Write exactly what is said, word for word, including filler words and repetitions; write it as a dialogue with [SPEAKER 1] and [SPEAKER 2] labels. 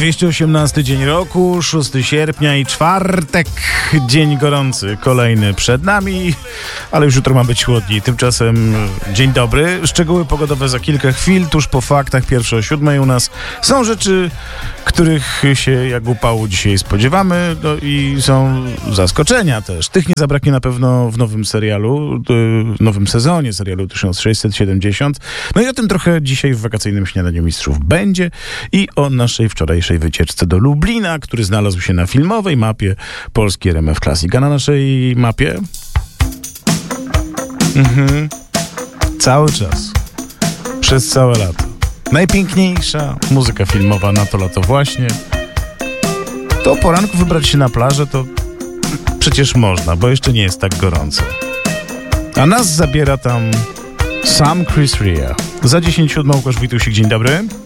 [SPEAKER 1] dwieście osiemnasty dzień roku, szóstego sierpnia i czwartek, dzień gorący, kolejny przed nami, ale już jutro ma być chłodniej. Tymczasem dzień dobry, szczegóły pogodowe za kilka chwil, tuż po faktach, pierwsze o siódmej u nas. Są rzeczy, których się jak upału dzisiaj spodziewamy, no i są zaskoczenia też. Tych nie zabraknie na pewno w nowym serialu, w nowym sezonie serialu tysiąc sześćset siedemdziesiąt. No i o tym trochę dzisiaj w wakacyjnym śniadaniu mistrzów będzie i o naszej wczorajszej wycieczce do Lublina, który znalazł się na filmowej mapie Polski R M F Classic. A na naszej mapie? Mhm. Cały czas. Przez całe lato. Najpiękniejsza muzyka filmowa na to lato właśnie. To o poranku wybrać się na plażę to przecież można, bo jeszcze nie jest tak gorąco. A nas zabiera tam sam Chris Rea. Za dziesięć siódma Łukasz Wojtusik, dzień dobry.